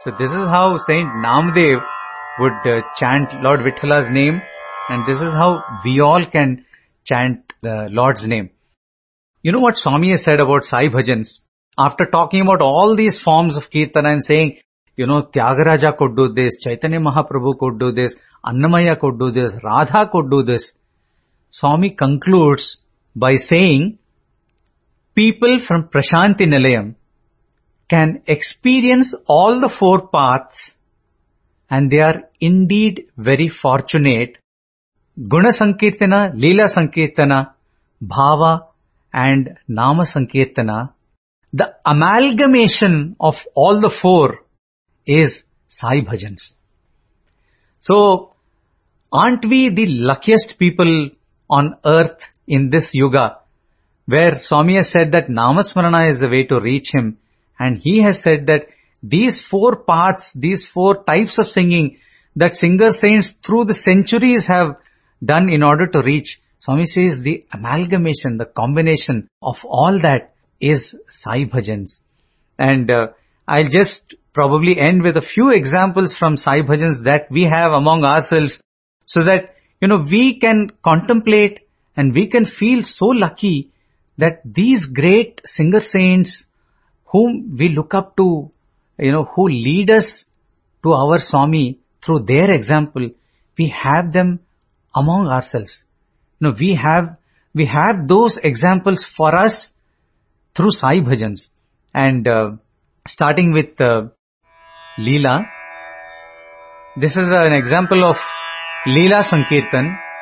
So this is how Saint Namdev would chant Lord Vitthala's name, and this is how we all can chant the Lord's name. You know what Swami has said about Sai Bhajans? After talking about all these forms of Kirtana and saying, Tyagaraja could do this, Chaitanya Mahaprabhu could do this, Annamaya could do this, Radha could do this, Swami concludes by saying, people from Prashanti Nilayam can experience all the four paths, and they are indeed very fortunate. Guna Sankirtana, Leela Sankirtana, Bhava and Nama Sankirtana, the amalgamation of all the four is Sai Bhajans. So, aren't we the luckiest people on earth in this yuga, where Swami has said that Namasmarana is the way to reach him, and he has said that these four paths, these four types of singing that singer saints through the centuries have done in order to reach, Swami says the amalgamation, the combination of all that is Sai Bhajans. And I'll just probably end with a few examples from Sai Bhajans that we have among ourselves, so that, we can contemplate and we can feel so lucky that these great singer saints whom we look up to, who lead us to our Swami through their example, we have them among ourselves. We have those examples for us through Sai Bhajans. And starting with Leela, this is an example of Leela Sankirtan.